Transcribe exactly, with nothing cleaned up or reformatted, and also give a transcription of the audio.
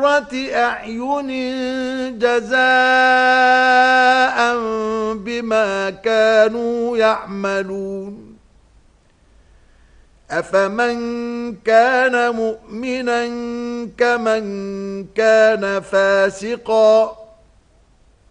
قرة أعين جزاء بما كانوا يعملون أفمن كان مؤمنا كمن كان فاسقا